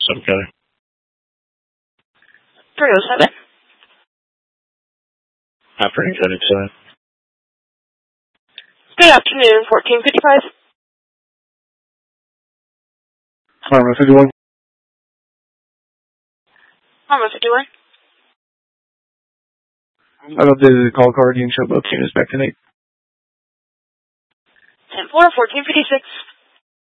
Okay. 307. Afternoon, County 7. Good afternoon, 1455. Harmon 51. Harmon 51. I've updated the call card. You can show both units back tonight. 10-4, 1456.